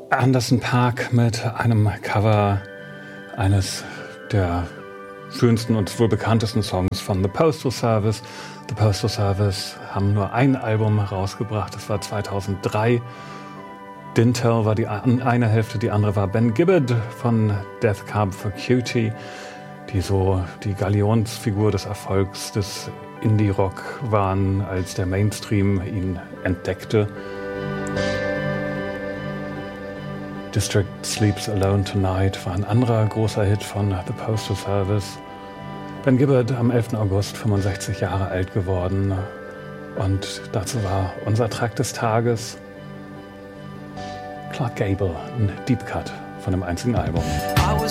Anderson .Paak mit einem Cover eines der schönsten und wohl bekanntesten Songs von The Postal Service. The Postal Service haben nur ein Album rausgebracht, das war 2003. Dintel war die eine Hälfte, die andere war Ben Gibbard von Death Cab for Cutie, die so die Galionsfigur des Erfolgs des Indie-Rock waren, als der Mainstream ihn entdeckte. District Sleeps Alone Tonight war ein anderer großer Hit von The Postal Service. Ben Gibbard am 11. August 65 Jahre alt geworden. Und dazu war unser Track des Tages Clark Gable, ein Deep Cut von dem einzigen Album.